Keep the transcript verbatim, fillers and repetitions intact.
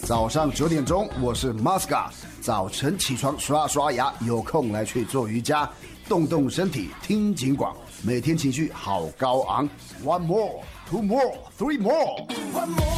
早上九点钟，我是 Masca， 早晨起床刷刷牙，有空来去做瑜伽，动动身体，听警广，每天情绪好高昂。One more, two more, three more. One more.